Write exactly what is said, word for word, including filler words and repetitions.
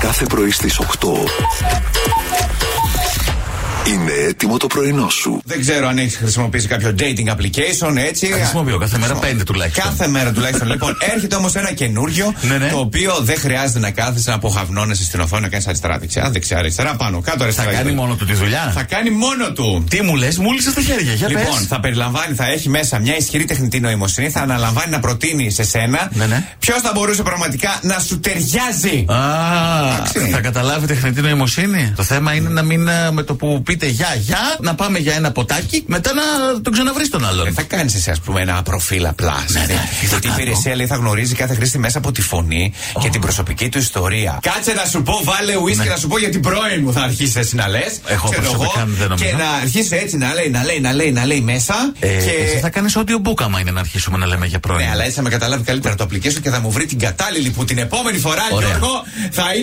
Κάθε πρωί στις οκτώ. Είναι έτοιμο το πρωινό σου. Δεν ξέρω αν έχεις χρησιμοποιήσει κάποιο dating application, έτσι. Χρησιμοποιώ κάθε μέρα πέντε τουλάχιστον. Κάθε μέρα τουλάχιστον. Λοιπόν, έρχεται όμως ένα καινούριο, ναι, ναι. το οποίο δεν χρειάζεται να κάθεσαι να αποχαυνώνεσαι στην οθόνη, να κάνεις αριστερά, δεξιά, δεξιά, αριστερά, πάνω, κάτω, αριστερά. Θα κάνει αριστερά. Μόνο του τη δουλειά. Θα κάνει μόνο του. Τι μου λες, μου λύσες τα χέρια. Για λοιπόν, πες. θα περιλαμβάνει, θα έχει μέσα μια ισχυρή τεχνητή νοημοσύνη, θα αναλαμβάνει να προτείνει σε σένα ναι, ναι. ποιος θα μπορούσε πραγματικά να σου ταιριάζει. Α, θα καταλάβει τεχνητή νοημοσύνη. Το θέμα είναι να μην με το που πείτε γεια, γεια, να πάμε για ένα ποτάκι, μετά να τον ξαναβρει τον άλλον. Ε, θα κάνεις εσύ, ας πούμε, ένα προφίλ απλά. Ναι, ναι, γιατί η υπηρεσία λέει θα γνωρίζει κάθε χρήστη μέσα από τη φωνή oh. και την προσωπική του ιστορία. Κάτσε να σου πω, βάλε ουίσκι ναι. να σου πω για την πρώην μου. Θα αρχίσει εσύ να λες. Έχω προσωπικά δεν νομίζω. Και να αρχίσει έτσι να λέει, να λέει, να λέει, να λέει μέσα. Ε, και... Εσύ θα κάνεις audio book άμα είναι να αρχίσουμε να λέμε για πρώην. Ναι, αλλά έτσι θα με καταλάβει καλύτερα το application και θα μου βρει την κατάλληλη που την επόμενη φορά, Γιώργο, θα